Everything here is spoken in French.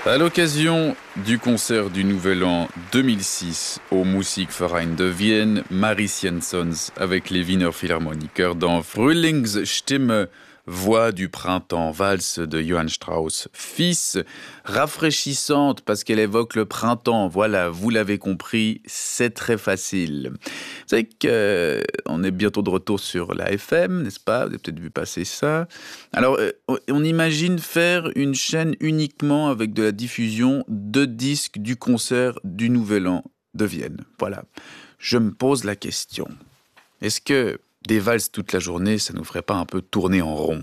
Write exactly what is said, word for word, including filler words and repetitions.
À l'occasion du concert du Nouvel An deux mille six au Musikverein de Vienne, Marie Siensons avec les Wiener Philharmoniker dans Frühlingsstimme, voix du printemps, valse de Johann Strauss, fils, rafraîchissante parce qu'elle évoque le printemps. Voilà, vous l'avez compris, c'est très facile. Vous savez qu'on est bientôt de retour sur la F M, n'est-ce pas? Vous avez peut-être vu passer ça. Alors, on imagine faire une chaîne uniquement avec de la diffusion de disques du concert du Nouvel An de Vienne. Voilà. Je me pose la question. Est-ce que des valses toute la journée, ça nous ferait pas un peu tourner en rond ?